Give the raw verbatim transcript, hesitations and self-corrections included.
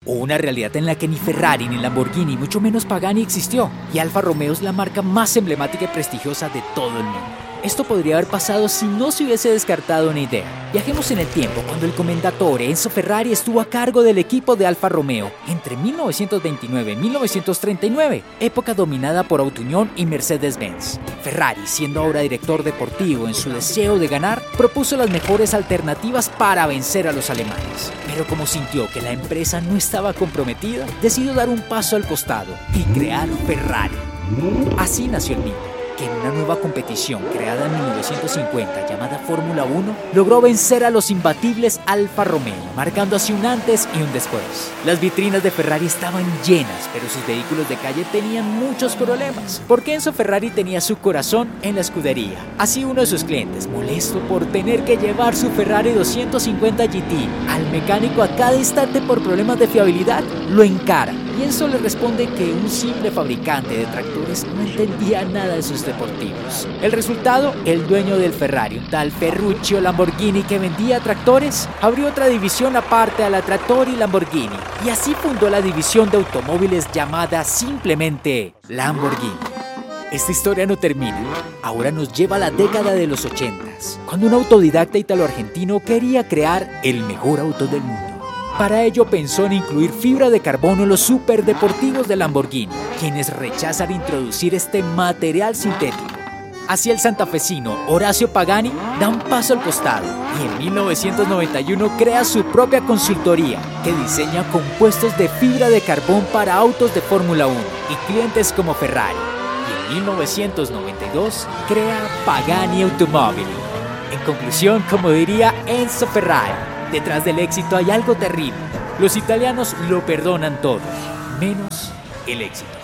O una realidad en la que ni Ferrari, ni Lamborghini, mucho menos Pagani existió, y Alfa Romeo es la marca más emblemática y prestigiosa de todo el mundo. Esto podría haber pasado si no se hubiese descartado una idea. Viajemos en el tiempo cuando el comendatore Enzo Ferrari estuvo a cargo del equipo de Alfa Romeo entre mil novecientos veintinueve y mil novecientos treinta y nueve, época dominada por Auto Unión y Mercedes-Benz. Ferrari, siendo ahora director deportivo en su deseo de ganar, propuso las mejores alternativas para vencer a los alemanes. Pero como sintió que la empresa no estaba comprometida, decidió dar un paso al costado y crear Ferrari. Así nació el mito, que en una nueva competición creada en mil novecientos cincuenta llamada Fórmula uno, logró vencer a los imbatibles Alfa Romeo, marcando así un antes y un después. Las vitrinas de Ferrari estaban llenas, pero sus vehículos de calle tenían muchos problemas, porque Enzo Ferrari tenía su corazón en la escudería. Así uno de sus clientes, molesto por tener que llevar su Ferrari doscientos cincuenta G T al mecánico a cada instante por problemas de fiabilidad, lo encara. Y Enzo le responde que un simple fabricante de tractores no entendía nada de sus deportivos. El resultado, el dueño del Ferrari, un tal Ferruccio Lamborghini que vendía tractores, abrió otra división aparte a la Trattori Lamborghini, y así fundó la división de automóviles llamada simplemente Lamborghini. Esta historia no termina. Ahora nos lleva a la década de los ochentas, cuando un autodidacta italo-argentino quería crear el mejor auto del mundo. Para ello pensó en incluir fibra de carbono en los superdeportivos de Lamborghini, quienes rechazan introducir este material sintético. Así el santafesino Horacio Pagani da un paso al costado y en mil novecientos noventa y uno crea su propia consultoría que diseña compuestos de fibra de carbón para autos de Fórmula uno y clientes como Ferrari. Y en mil novecientos noventa y dos crea Pagani Automobili. En conclusión, como diría Enzo Ferrari, detrás del éxito hay algo terrible. Los italianos lo perdonan todo, menos el éxito.